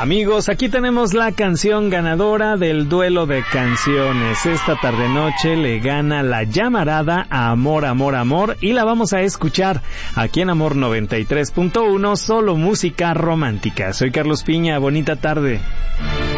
Amigos, aquí tenemos la canción ganadora del duelo de canciones. Esta tarde noche le gana La Llamarada a Amor, Amor, Amor, y la vamos a escuchar aquí en Amor 93.1, solo música romántica. Soy Carlos Piña, bonita tarde.